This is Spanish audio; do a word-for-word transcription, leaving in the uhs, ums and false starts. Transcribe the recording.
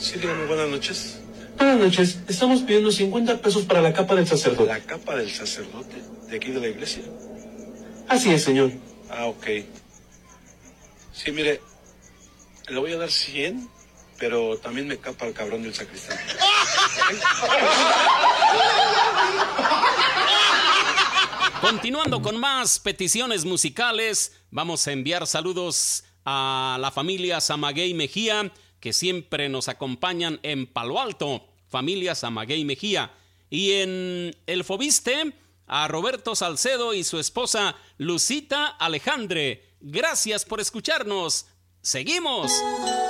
Sí, dígame, buenas noches. Buenas noches, estamos pidiendo cincuenta pesos para la capa del sacerdote. ¿La capa del sacerdote? ¿De aquí de la iglesia? Así es, señor. Ah, ok. Sí, mire, le voy a dar cien, pero también me capa el cabrón del sacristán. Continuando con más peticiones musicales, vamos a enviar saludos a la familia Samaguey Mejía, que siempre nos acompañan en Palo Alto, familia Samaguey Mejía. Y en El Fobiste, a Roberto Salcedo y su esposa Lucita Alejandre. Gracias por escucharnos. ¡Seguimos!